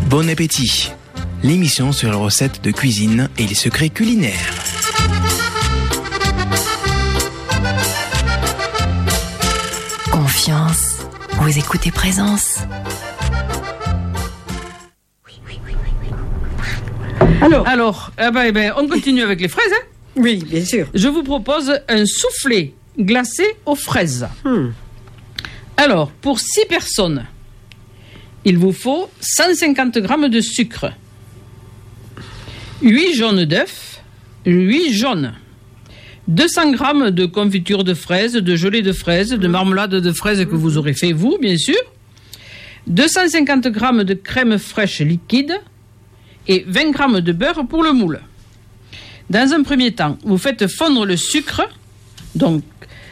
Bon appétit. L'émission sur les recettes de cuisine et les secrets culinaires. Confiance. Vous écoutez Présence. Alors, on continue avec les fraises. Hein. Oui, bien sûr. Je vous propose un soufflé glacé aux fraises. Alors, pour 6 personnes, il vous faut 150 g de sucre, 8 jaunes d'œufs, 8 jaunes, 200 g de confiture de fraises, de gelée de fraises, de marmelade de fraises que vous aurez fait vous, bien sûr, 250 g de crème fraîche liquide et 20 g de beurre pour le moule. Dans un premier temps, vous faites fondre le sucre dans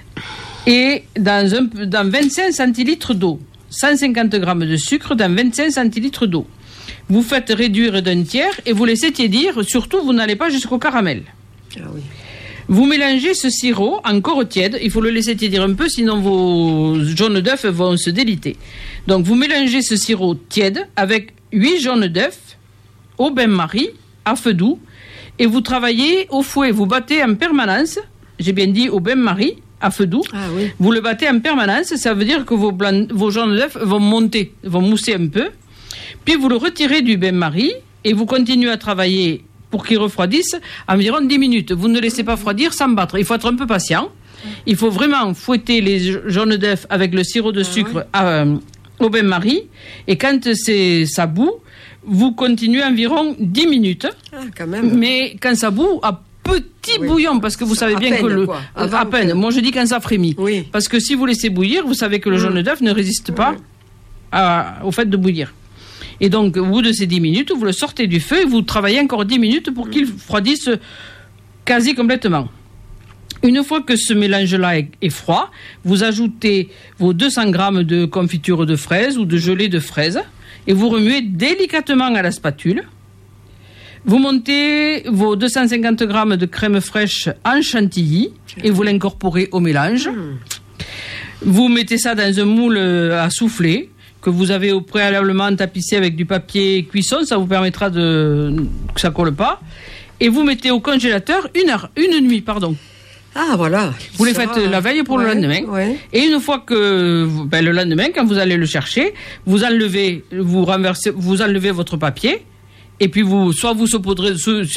25 centilitres d'eau. 150 g de sucre dans 25 centilitres d'eau. Vous faites réduire d'un tiers et vous laissez tiédir. Surtout, vous n'allez pas jusqu'au caramel. Ah oui. Vous mélangez ce sirop encore tiède. Il faut le laisser tiédir un peu, sinon vos jaunes d'œufs vont se déliter. Donc, vous mélangez ce sirop tiède avec 8 jaunes d'œufs au bain-marie à feu doux et vous travaillez au fouet. Vous battez en permanence. J'ai bien dit au bain-marie à feu doux. Ah oui. Vous le battez en permanence. Ça veut dire que vos jaunes d'œufs vont monter, vont mousser un peu. Puis vous le retirez du bain-marie et vous continuez à travailler pour qu'il refroidisse environ 10 minutes. Vous ne laissez pas refroidir sans battre. Il faut être un peu patient. Il faut vraiment fouetter les jaunes d'œufs avec le sirop de sucre au bain-marie. Et quand ça bout, vous continuez environ 10 minutes. Ah, quand même. Mais quand ça bout, à petit bouillon, parce que vous savez bien que à peine. Moi, je dis quand ça frémit. Oui. Parce que si vous laissez bouillir, vous savez que le jaune d'œuf ne résiste pas au fait de bouillir. Et donc, au bout de ces 10 minutes, vous le sortez du feu et vous travaillez encore 10 minutes pour qu'il refroidisse quasi complètement. Une fois que ce mélange-là est froid, vous ajoutez vos 200 g de confiture de fraises ou de gelée de fraises et vous remuez délicatement à la spatule. Vous montez vos 250 g de crème fraîche en chantilly et vous l'incorporez au mélange. Vous mettez ça dans un moule à souffler que vous avez préalablement tapissé avec du papier cuisson. Ça vous permettra que ça colle pas. Et vous mettez au congélateur une nuit. Ah, voilà. Vous les faites la veille pour le lendemain. Ouais. Et une fois que, le lendemain, quand vous allez le chercher, vous enlevez votre papier. Et puis vous saupoudrez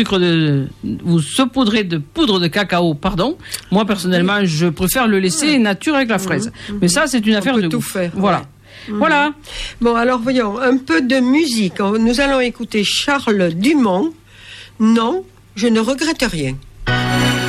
de poudre de cacao, Moi, personnellement, je préfère le laisser nature avec la fraise. Mais ça, c'est une affaire de goût. tout faire. Voilà. Voilà. Bon, alors voyons, un peu de musique. Nous allons écouter Charles Dumont. Non, je ne regrette rien.